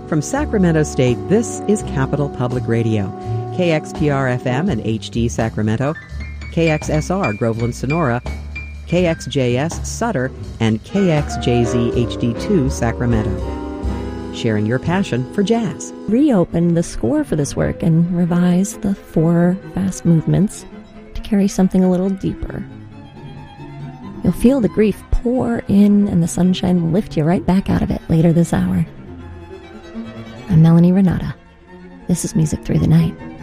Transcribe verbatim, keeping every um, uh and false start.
From Sacramento State, this is Capital Public Radio. K X P R F M and H D Sacramento, K X S R Groveland Sonora, K X J S Sutter, and K X J Z H D two Sacramento. Sharing your passion for jazz. Reopen the score for this work and revise the four fast movements to carry something a little deeper. You'll feel the grief pour in and the sunshine will lift you right back out of it later this hour. I'm Melanie Renata. This is Music Through the Night.